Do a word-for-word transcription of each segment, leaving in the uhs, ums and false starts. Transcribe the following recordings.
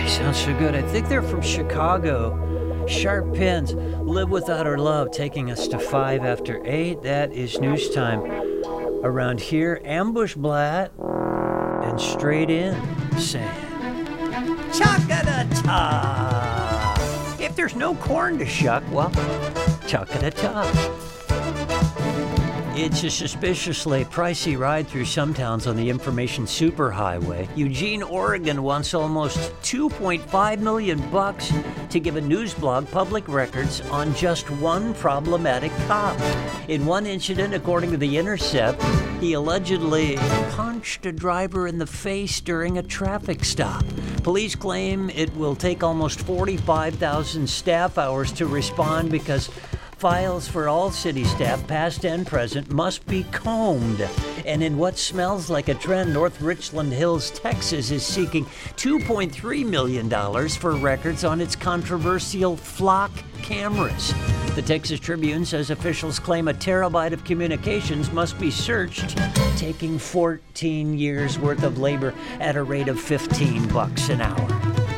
Sounds so good. I think they're from Chicago. Sharp Pins, Live Without Our Love, taking us to five after eight. That is news time. Around here, Ambush Blatt and Straight In saying, Chaka-da-ta! If there's no corn to shuck, well, chaka-da-ta. It's a suspiciously pricey ride through some towns on the information superhighway. Eugene, Oregon wants almost two point five million bucks to give a news blog public records on just one problematic cop. In one incident, according to The Intercept, he allegedly punched a driver in the face during a traffic stop. Police claim it will take almost forty-five thousand staff hours to respond because files for all city staff, past and present, must be combed. And in what smells like a trend, North Richland Hills, Texas is seeking two point three million dollars for records on its controversial flock cameras. The Texas Tribune says officials claim a terabyte of communications must be searched, taking fourteen years worth of labor at a rate of fifteen bucks an hour.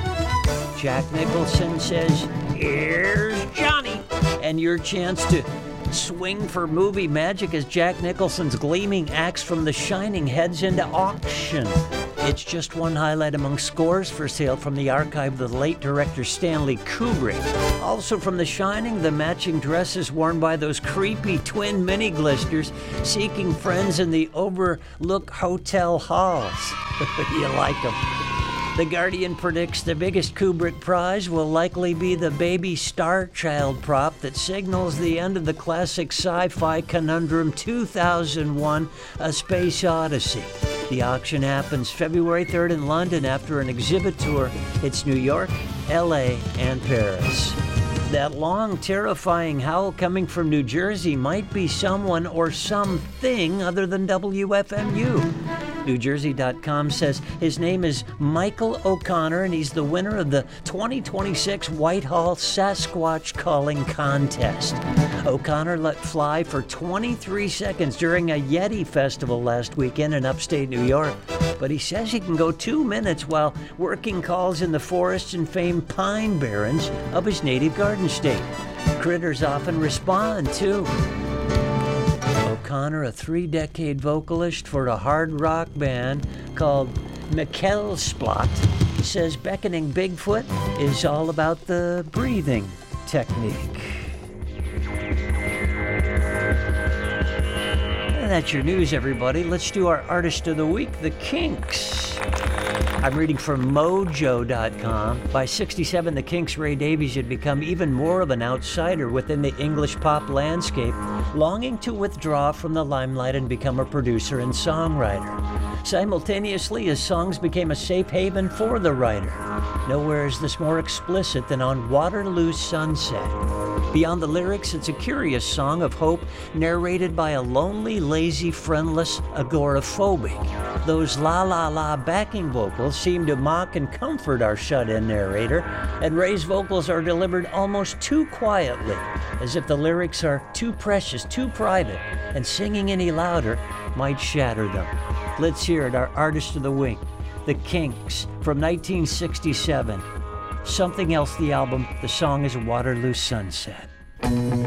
Jack Nicholson says, here's Johnny. And your chance to swing for movie magic as Jack Nicholson's gleaming axe from The Shining heads into auction. It's just one highlight among scores for sale from the archive of the late director Stanley Kubrick. Also from The Shining, the matching dresses worn by those creepy twin mini-glisters seeking friends in the Overlook Hotel halls. You like them. The Guardian predicts the biggest Kubrick prize will likely be the baby star child prop that signals the end of the classic sci-fi conundrum two thousand one, A Space Odyssey. The auction happens February third in London after an exhibit tour. It's New York, L A, and Paris. That long, terrifying howl coming from New Jersey might be someone or something other than W F M U. New Jersey dot com says his name is Michael O'Connor, and he's the winner of the twenty twenty-six Whitehall Sasquatch Calling Contest. O'Connor let fly for twenty-three seconds during a Yeti festival last weekend in upstate New York, but he says he can go two minutes while working calls in the forests and famed pine barrens of his native Garden State. Critters often respond, too. O'Connor, a three-decade vocalist for a hard rock band called Mikkelsplat, says beckoning Bigfoot is all about the breathing technique. And that's your news, everybody. Let's do our Artist of the Week, The Kinks. I'm reading from Mojo dot com. By sixty-seven, the Kinks' Ray Davies had become even more of an outsider within the English pop landscape, longing to withdraw from the limelight and become a producer and songwriter. Simultaneously, his songs became a safe haven for the writer. Nowhere is this more explicit than on Waterloo Sunset. Beyond the lyrics, it's a curious song of hope narrated by a lonely, lazy, friendless agoraphobic. Those la-la-la backing vocals seem to mock and comfort our shut-in narrator, and Ray's vocals are delivered almost too quietly, as if the lyrics are too precious, too private, and singing any louder might shatter them. Let's hear it, our Artist of the Week, The Kinks, from nineteen sixty-seven. Something Else, the album. The song is Waterloo Sunset.